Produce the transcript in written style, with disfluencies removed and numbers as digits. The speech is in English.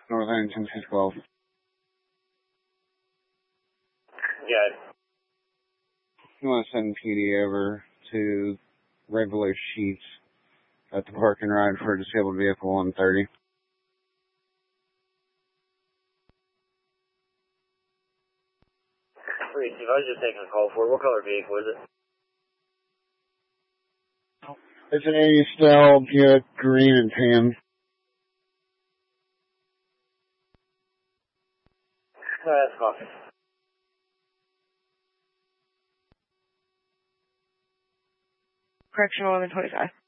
North Huntington 212. Yeah. You want to send PD over to regular sheets at the park and ride for a disabled vehicle 130. Wait, Steve, I was just taking a call for it. What color vehicle is it? It's an 80 style Buick, green and tan. That's coffee. Correctional 1125.